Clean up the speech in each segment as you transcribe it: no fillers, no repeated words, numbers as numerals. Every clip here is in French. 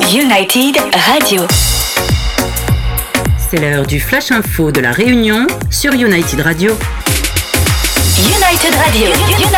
United Radio. C'est l'heure du Flash Info de La Réunion sur United Radio. United Radio.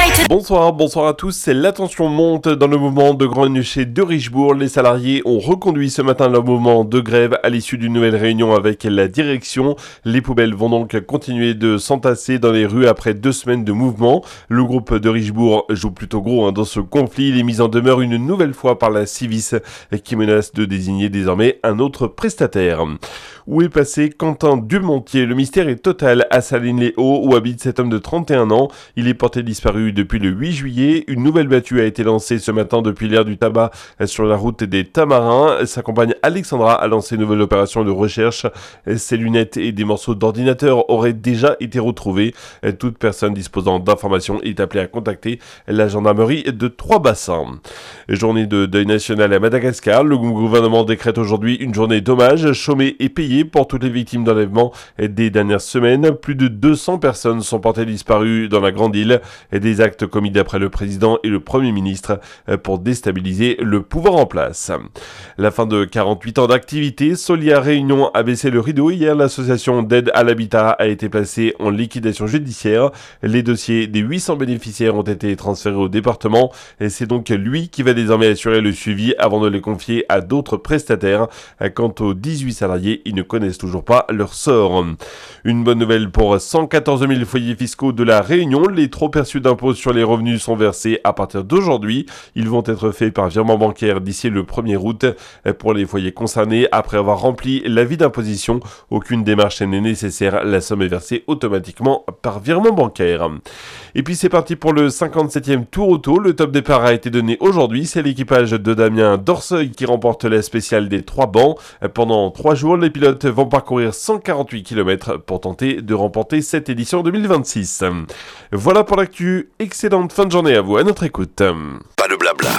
Bonsoir à tous. La tension monte dans le mouvement de Grenoble de Richebourg. Les salariés ont reconduit ce matin leur mouvement de grève à l'issue d'une nouvelle réunion avec la direction. Les poubelles vont donc continuer de s'entasser dans les rues après 2 semaines de mouvement. Le groupe de Richebourg joue plutôt gros dans ce conflit. Il est mis en demeure une nouvelle fois par la Civis qui menace de désigner désormais un autre prestataire. Où est passé Quentin Dumontier? Le mystère est total à Salines-les-Hauts où habite cet homme de 31 ans. Il est porté disparu depuis le 8 juillet. Une nouvelle battue a été lancée ce matin depuis l'aire du tabac sur la route des Tamarins. Sa compagne Alexandra a lancé une nouvelle opération de recherche. Ses lunettes et des morceaux d'ordinateur auraient déjà été retrouvés. Toute personne disposant d'informations est appelée à contacter la gendarmerie de Trois-Bassins. Journée de deuil national à Madagascar. Le gouvernement décrète aujourd'hui une journée d'hommage chômée et payée pour toutes les victimes d'enlèvement des dernières semaines. Plus de 200 personnes sont portées disparues dans la Grande Île et des actes commis d'après le président et le premier ministre pour déstabiliser le pouvoir en place. La fin de 48 ans d'activité, Solia Réunion a baissé le rideau. Hier, l'association d'aide à l'habitat a été placée en liquidation judiciaire. Les dossiers des 800 bénéficiaires ont été transférés au département et c'est donc lui qui va désormais assurer le suivi avant de les confier à d'autres prestataires. Quant aux 18 salariés, ils ne connaissent toujours pas leur sort. Une bonne nouvelle pour 114 000 foyers fiscaux de la Réunion. Les trop perçus d'impôts sur les revenus sont versés à partir d'aujourd'hui. Ils vont être faits par virement bancaire d'ici le 1er août. Pour les foyers concernés, après avoir rempli l'avis d'imposition, aucune démarche n'est nécessaire. La somme est versée automatiquement par virement bancaire. Et puis c'est parti pour le 57e Tour Auto. Le top départ a été donné aujourd'hui. C'est l'équipage de Damien Dorseuil qui remporte la spéciale des 3 bancs. Pendant 3 jours, les pilotes vont parcourir 148 km pour tenter de remporter cette édition 2026. Voilà pour l'actu. Excellente fin de journée à vous, à notre écoute. Pas de blabla.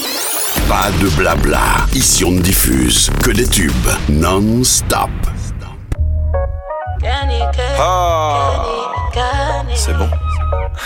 Pas de blabla. Ici on ne diffuse que des tubes non-stop. Ah, c'est bon.